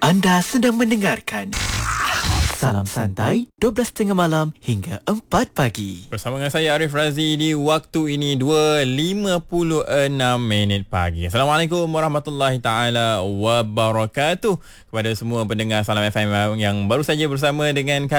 Anda sedang mendengarkan Salam Santai 12.30 malam hingga 4 pagi. Bersama dengan saya Arif Razi di waktu ini 2.56 pagi. Assalamualaikum warahmatullahi taala wabarakatuh kepada semua pendengar Salam FM yang baru saja bersama dengan